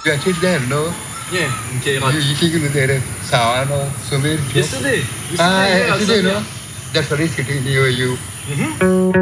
You actually there, no? Yeah, in Kairat. You think there Savano, Sumir? Yesterday. Actually, no. That's very city near you. Mm-hmm.